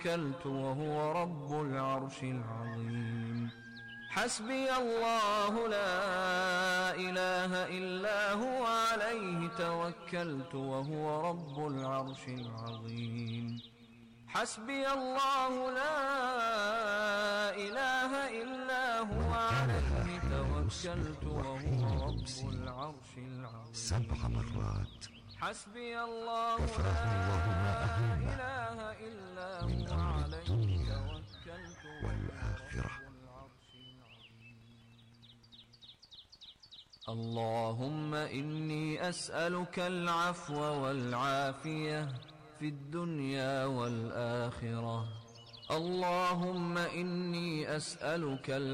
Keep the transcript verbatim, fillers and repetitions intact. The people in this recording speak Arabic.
توكلت وهو رب العرش العظيم. حسبي الله لا إله إلا هو عليه توكلت وهو رب العرش العظيم. حسبي الله لا إله إلا هو عليه توكلت وهو رب العرش العظيم. سبع مرات حسبي الله كفاه الله ما أهم لا إله إلا من هو أمر عليه الدنيا توكلت والآخرة. اللهم إني أسألك العفو والعافية في الدنيا والآخرة. اللهم إني أسألك